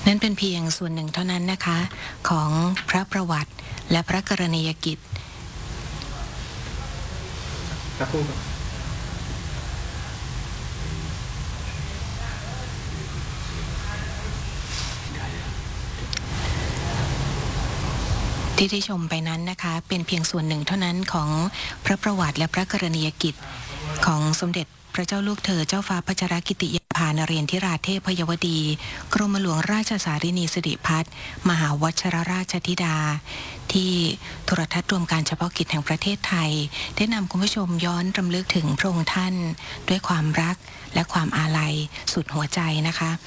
นั่นเป็นเพียงส่วนหนึ่งเท่านั้นนะคะของพระประวัติและพระกรณียกิจที่ได้ชมไปนั้นนะคะเป็นเพียงส่วนหนึ่งเท่านั้นของพระประวัติและพระกรณียกิจของสมเด็จพระเจ้าลูกเธอเจ้าฟ้าพัชรกิติยาภานเรนทิราเทพยวดีกรมหลวงราชสารินีสิริพัฒน์มหาวชิรราชธิดาที่โทรทัศน์รวมการเฉพาะกิจแห่งประเทศไทยได้นำคุณผู้ชมย้อนรำลึกถึงพระองค์ท่านด้วยความรักและความอาลัยสุดหัวใจนะคะ